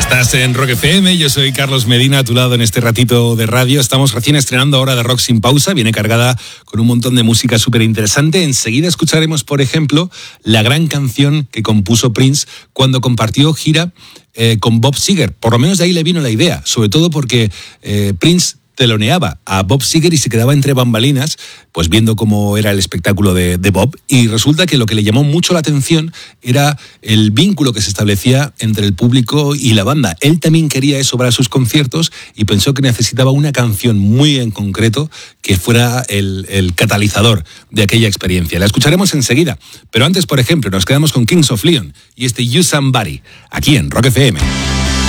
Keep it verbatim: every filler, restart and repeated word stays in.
Estás en Rock F M, yo soy Carlos Medina, a tu lado en este ratito de radio. Estamos recién estrenando Hora de Rock Sin Pausa, viene cargada con un montón de música súper interesante. Enseguida escucharemos, por ejemplo, la gran canción que compuso Prince cuando compartió gira eh, con Bob Seger. Por lo menos de ahí le vino la idea, sobre todo porque eh, Prince teloneaba a Bob Seger y se quedaba entre bambalinas, pues viendo cómo era el espectáculo de, de Bob, y resulta que lo que le llamó mucho la atención era el vínculo que se establecía entre el público y la banda. Él también quería eso para sus conciertos y pensó que necesitaba una canción muy en concreto que fuera el, el catalizador de aquella experiencia. La escucharemos enseguida, pero antes, por ejemplo, nos quedamos con Kings of Leon y este You Somebody, aquí en Rock F M.